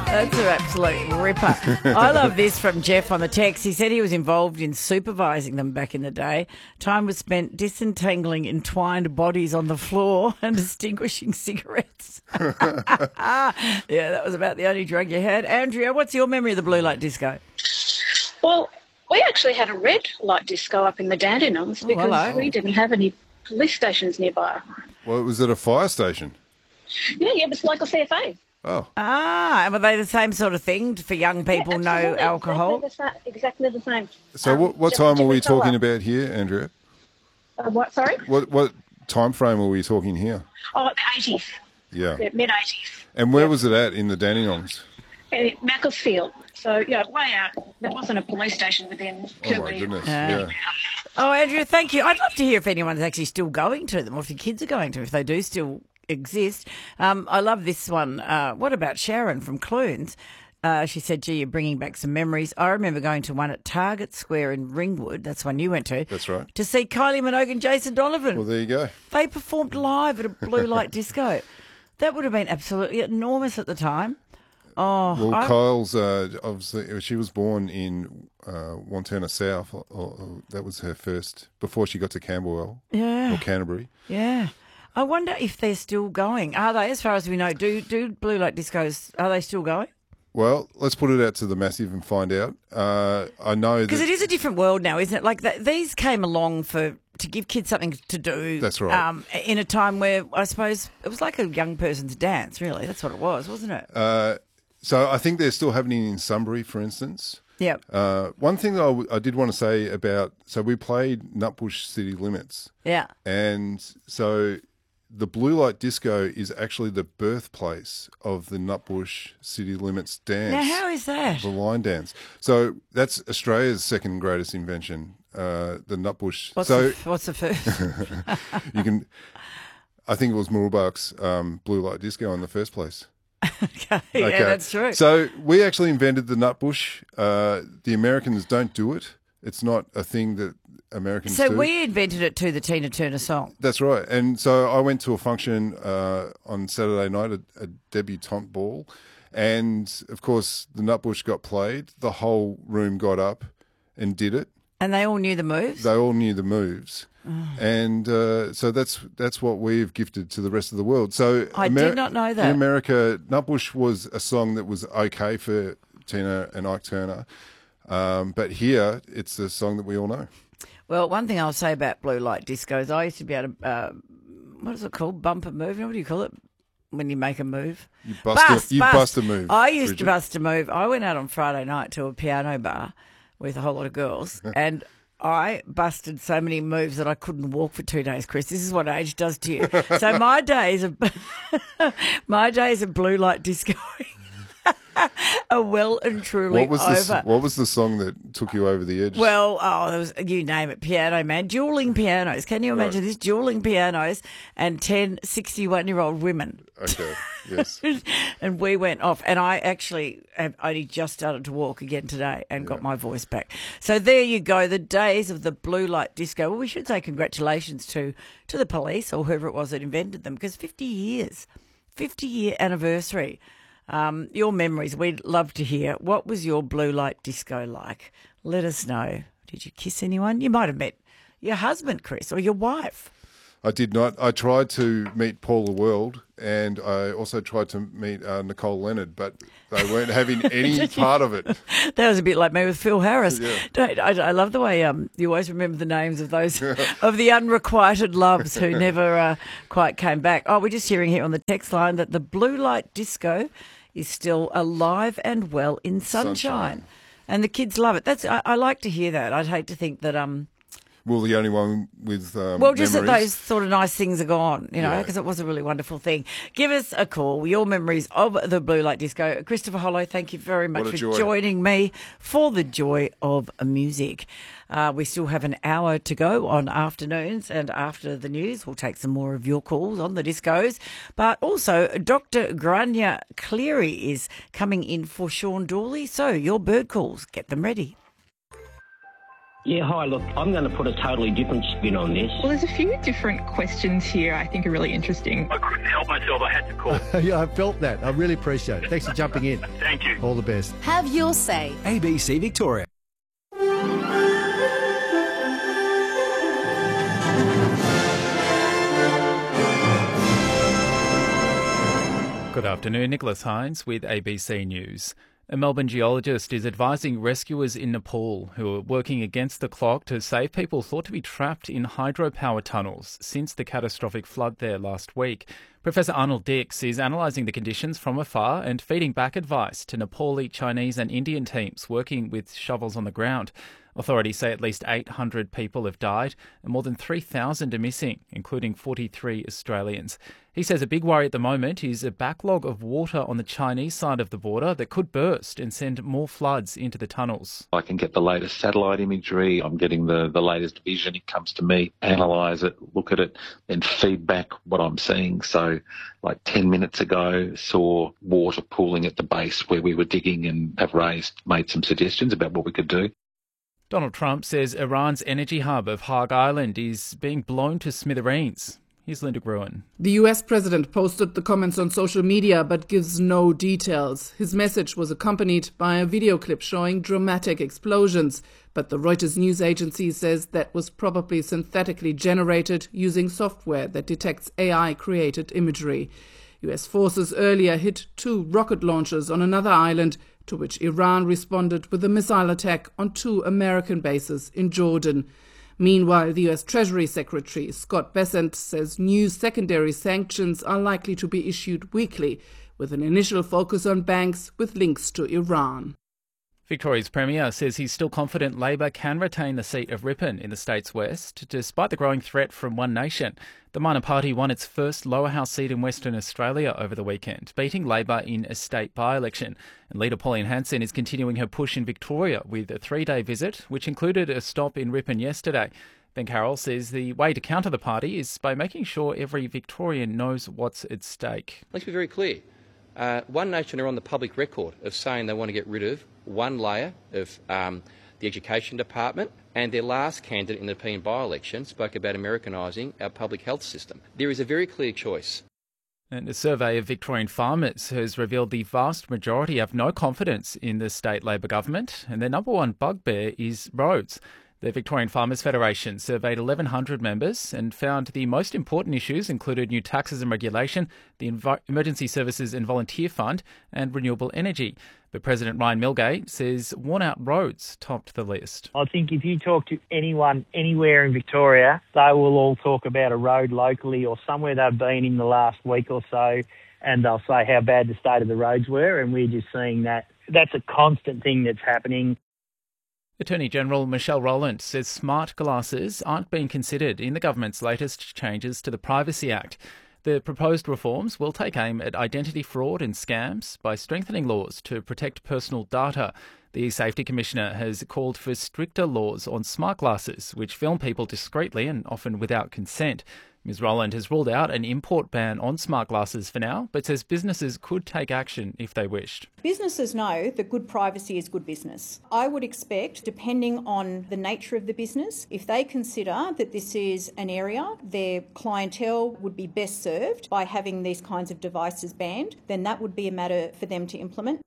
That's an absolute ripper. I love this from Jeff on the text. He said he was involved in supervising them back in the day. Time was spent disentangling entwined bodies on the floor and extinguishing cigarettes. Yeah, that was about the only drug you had. Andrea, what's your memory of the blue light disco? Well, we actually had a red light disco up in the Dandenongs because we didn't have any police stations nearby. Well, was it a fire station? Yeah, it was like a CFA. Oh. And were they the same sort of thing for young people, no alcohol? Exactly the same. So what time are we talking about here, Andrea? What, sorry? What time frame are we talking here? Oh, the 80s. Yeah. Mid-80s. And where was it at in the Dandenongs? Macclesfield. So, yeah, way out. There wasn't a police station within Oh, my goodness, yeah. Oh, Andrea, thank you. I'd love to hear if anyone's actually still going to them or if your kids are going to, if they do still exist. I love this one. What about Sharon from Clunes? She said, gee, you're bringing back some memories. I remember going to one at Target Square in Ringwood. That's one you went to. That's right. To see Kylie Minogue and Jason Donovan. Well, there you go. They performed live at a blue light disco. That would have been absolutely enormous at the time. Oh, well, Kyle's obviously she was born in Wantirna South. That was her first before she got to Camberwell or Canterbury. Yeah. I wonder if they're still going. Are they, as far as we know, do blue light discos, are they still going? Well, let's put it out to the massive and find out. I know because it is a different world now, isn't it? Like these came along to give kids something to do. That's right. In a time where I suppose it was like a young person's dance. Really, that's what it was, wasn't it? So I think they're still happening in Sunbury, for instance. Yeah. One thing that I did want to say about, so we played Nutbush City Limits. Yeah. And so the Blue Light Disco is actually the birthplace of the Nutbush City Limits dance. Now, how is that? The line dance. So that's Australia's second greatest invention, the Nutbush. What's the first? I think it was Mooroolbark's Blue Light Disco in the first place. Okay, yeah, that's true. So we actually invented the Nutbush. The Americans don't do it. It's not a thing that Americans do. So we invented it to the Tina Turner song. That's right. And so I went to a function on Saturday night, a debutante ball, and of course the Nutbush got played. The whole room got up and did it. And they all knew the moves? They all knew the moves. And so that's what we've gifted to the rest of the world. So I did not know that. In America, Nutbush was a song that was okay for Tina and Ike Turner. But here, it's a song that we all know. Well, one thing I'll say about blue light discos, I used to be able to, what is it called? Bump a move? What do you call it when you make a move? You bust a move. I used to bust a move. I went out on Friday night to a piano bar with a whole lot of girls and I busted so many moves that I couldn't walk for 2 days, Chris. This is what age does to you. So my days of blue light discoing are well and truly over. What was the song that took you over the edge? Well, there was, you name it, Piano Man. Dueling pianos. Can you imagine this? Dueling pianos and 10 61-year-old women. Okay, yes. And we went off. And I actually have only just started to walk again today and got my voice back. So there you go, the days of the blue light disco. Well, we should say congratulations to the police or whoever it was that invented them, because 50 years, 50-year anniversary. Your memories, we'd love to hear. What was your blue light disco like? Let us know. Did you kiss anyone? You might have met your husband, Chris, or your wife. I did not. I tried to meet Paula World, and I also tried to meet Nicole Leonard, but they weren't having any part of it. That was a bit like me with Phil Harris. Yeah. I love the way you always remember the names of those of the unrequited loves who never quite came back. Oh, we're just hearing here on the text line that the blue light disco is still alive and well in sunshine. And the kids love it. I like to hear that. I'd hate to think that well, the only one with well, just memories. that those sort of nice things are gone, you know, because it was a really wonderful thing. Give us a call, your memories of the blue light disco. Christopher Hollow, thank you very much for joining me for the joy of music. We still have an hour to go on afternoons, and after the news, we'll take some more of your calls on the discos. But also, Dr. Grania Cleary is coming in for Sean Dooley. So your bird calls, get them ready. Yeah, hi, look, I'm going to put a totally different spin on this. Well, there's a few different questions here I think are really interesting. I couldn't help myself, I had to call. Yeah, I felt that. I really appreciate it. Thanks for jumping in. Thank you. All the best. Have your say. ABC Victoria. Good afternoon, Nicholas Hines with ABC News. A Melbourne geologist is advising rescuers in Nepal who are working against the clock to save people thought to be trapped in hydropower tunnels since the catastrophic flood there last week. Professor Arnold Dix is analysing the conditions from afar and feeding back advice to Nepali, Chinese and Indian teams working with shovels on the ground. Authorities say at least 800 people have died and more than 3,000 are missing, including 43 Australians. He says a big worry at the moment is a backlog of water on the Chinese side of the border that could burst and send more floods into the tunnels. I can get the latest satellite imagery. I'm getting the latest vision. It comes to me, analyse it, look at it, and feed back what I'm seeing. So like 10 minutes ago, saw water pooling at the base where we were digging and have made some suggestions about what we could do. Donald Trump says Iran's energy hub of Hague Island is being blown to smithereens. Here's Linda Gruen. The US president posted the comments on social media but gives no details. His message was accompanied by a video clip showing dramatic explosions, but the Reuters news agency says that was probably synthetically generated using software that detects AI-created imagery. US forces earlier hit 2 rocket launchers on another island, to which Iran responded with a missile attack on 2 American bases in Jordan. Meanwhile, the US Treasury Secretary Scott Bessent says new secondary sanctions are likely to be issued weekly, with an initial focus on banks with links to Iran. Victoria's Premier says he's still confident Labor can retain the seat of Ripon in the state's west, despite the growing threat from One Nation. The minor party won its first lower house seat in Western Australia over the weekend, beating Labor in a state by-election. And leader Pauline Hanson is continuing her push in Victoria with a 3-day visit, which included a stop in Ripon yesterday. Ben Carroll says the way to counter the party is by making sure every Victorian knows what's at stake. Let's be very clear. One Nation are on the public record of saying they want to get rid of one layer of the Education Department, and their last candidate in the European by-election spoke about Americanising our public health system. There is a very clear choice. And a survey of Victorian farmers has revealed the vast majority have no confidence in the state Labor government, and their number one bugbear is roads. The Victorian Farmers Federation surveyed 1,100 members and found the most important issues included new taxes and regulation, the Emergency Services and Volunteer Fund, and renewable energy. But President Ryan Milgate says worn-out roads topped the list. I think if you talk to anyone anywhere in Victoria, they will all talk about a road locally or somewhere they've been in the last week or so, and they'll say how bad the state of the roads were, and we're just seeing that. That's a constant thing that's happening. Attorney General Michelle Rowland says smart glasses aren't being considered in the government's latest changes to the Privacy Act. The proposed reforms will take aim at identity fraud and scams by strengthening laws to protect personal data. The Safety Commissioner has called for stricter laws on smart glasses, which film people discreetly and often without consent. Ms Rowland has ruled out an import ban on smart glasses for now, but says businesses could take action if they wished. Businesses know that good privacy is good business. I would expect, depending on the nature of the business, if they consider that this is an area their clientele would be best served by having these kinds of devices banned, then that would be a matter for them to implement.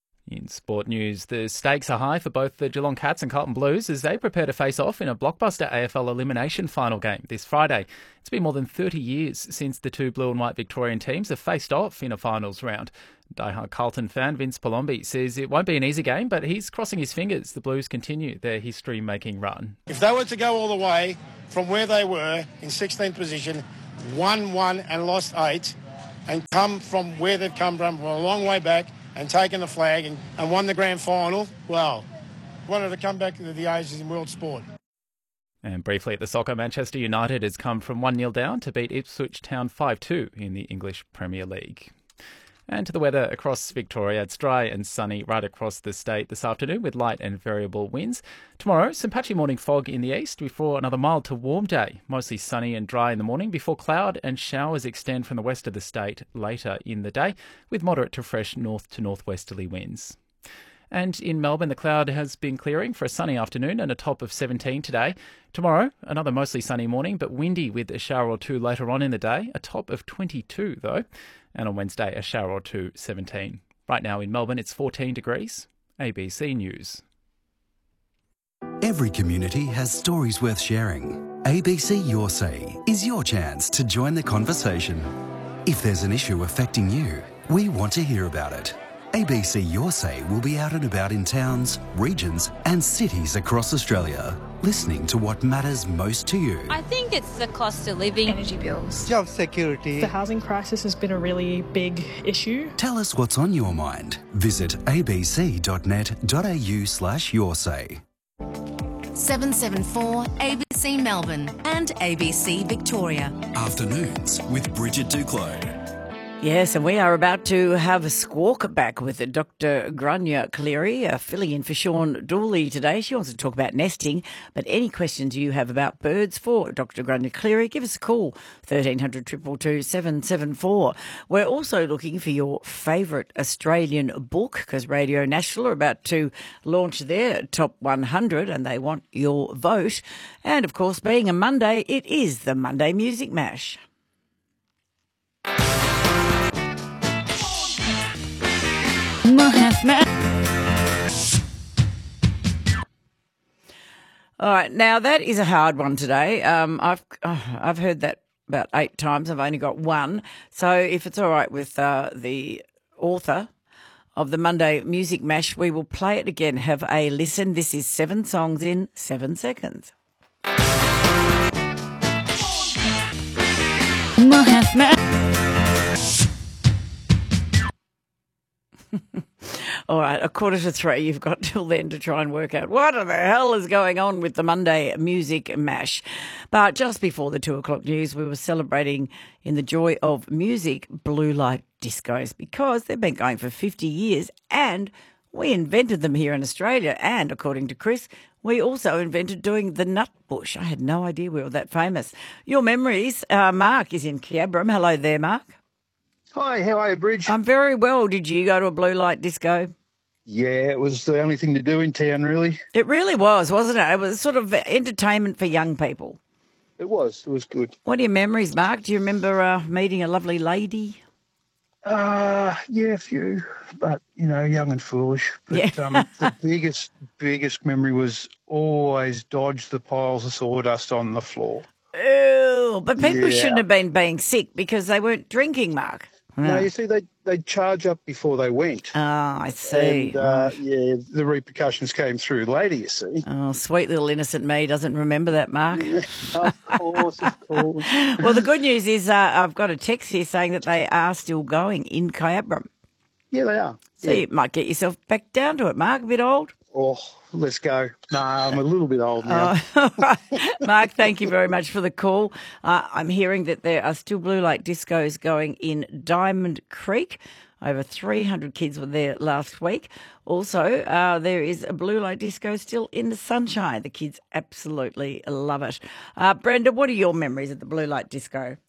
In sport news, the stakes are high for both the Geelong Cats and Carlton Blues as they prepare to face off in a blockbuster AFL elimination final game this Friday. It's been more than 30 years since the two blue and white Victorian teams have faced off in a finals round. Diehard Carlton fan Vince Palombi says it won't be an easy game, but he's crossing his fingers the Blues continue their history-making run. If they were to go all the way from where they were in 16th position, won and lost 8, and come from where they've come from a long way back, and taken the flag and won the grand final, well, wanted to come back to the A's in world sport. And briefly at the soccer, Manchester United has come from 1-0 down to beat Ipswich Town 5-2 in the English Premier League. And to the weather across Victoria, it's dry and sunny right across the state this afternoon with light and variable winds. Tomorrow, some patchy morning fog in the east before another mild to warm day. Mostly sunny and dry in the morning before cloud and showers extend from the west of the state later in the day with moderate to fresh north to northwesterly winds. And in Melbourne, the cloud has been clearing for a sunny afternoon and a top of 17 today. Tomorrow, another mostly sunny morning, but windy with a shower or two later on in the day, a top of 22 though. And on Wednesday, a shower or two, 17. Right now in Melbourne, it's 14 degrees. ABC News. Every community has stories worth sharing. ABC Your Say is your chance to join the conversation. If there's an issue affecting you, we want to hear about it. ABC Your Say will be out and about in towns, regions and cities across Australia, listening to what matters most to you. I think it's the cost of living, energy bills, job security. The housing crisis has been a really big issue. Tell us what's on your mind. Visit abc.net.au/yoursay. 774 ABC Melbourne and ABC Victoria. Afternoons with Bridget Duclos. Yes, and we are about to have a squawk back with Dr. Grania Cleary, filling in for Sean Dooley today. She wants to talk about nesting, but any questions you have about birds for Dr. Grania Cleary, give us a call, 1300 222 774. We're also looking for your favourite Australian book, because Radio National are about to launch their top 100 and they want your vote. And, of course, being a Monday, it is the Monday Music Mash. All right, now that is a hard one today. I've heard that about 8 times. I've only got one. So if it's all right with the author of the Monday Music Mash, we will play it again. Have a listen. This is 7 songs in 7 seconds. All right, 2:45. You've got till then to try and work out what the hell is going on with the Monday Music Mash. But just before the 2 o'clock news, we were celebrating in the joy of music blue light discos, because they've been going for 50 years and we invented them here in Australia. And according to Chris, we also invented doing the nut bush. I had no idea we were that famous. Your memories, Mark is in Kyabram. Hello there, Mark. Hi, how are you, Bridge? I'm very well. Did you go to a blue light disco? Yeah, it was the only thing to do in town, really. It really was, wasn't it? It was sort of entertainment for young people. It was good. What are your memories, Mark? Do you remember meeting a lovely lady? Yeah, a few, but, young and foolish. But yeah. The biggest memory was always dodge the piles of sawdust on the floor. Ew, but people shouldn't have been being sick because they weren't drinking, Mark. No, you see, they'd charge up before they went. Oh, I see. And, the repercussions came through later, you see. Oh, sweet little innocent me doesn't remember that, Mark. Of course. Well, the good news is I've got a text here saying that they are still going in Kyabram. Yeah, they are. So you might get yourself back down to it, Mark, a bit old. Oh, let's go. No, I'm a little bit old now. Mark, thank you very much for the call. I'm hearing that there are still blue light discos going in Diamond Creek. Over 300 kids were there last week. Also, there is a blue light disco still in the Sunshine. The kids absolutely love it. Brenda, what are your memories of the blue light disco?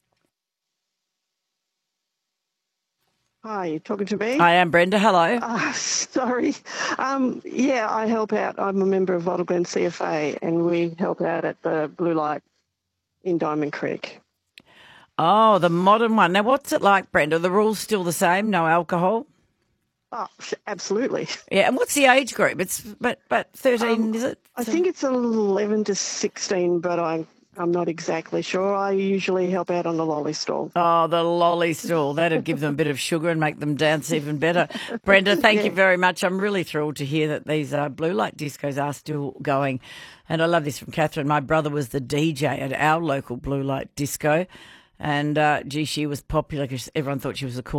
Hi, you're talking to me? I am, Brenda. Hello. Sorry. I help out. I'm a member of Wattle Glen CFA, and we help out at the Blue Light in Diamond Creek. Oh, the modern one. Now, what's it like, Brenda? Are the rules still the same? No alcohol? Oh, absolutely. Yeah, and what's the age group? It's but 13, is it? I think it's 11 to 16, but I'm not exactly sure. I usually help out on the lolly stall. Oh, the lolly stall. That'd give them a bit of sugar and make them dance even better. Brenda, thank you very much. I'm really thrilled to hear that these blue light discos are still going. And I love this from Catherine. My brother was the DJ at our local blue light disco. And, she was popular because everyone thought she was the cool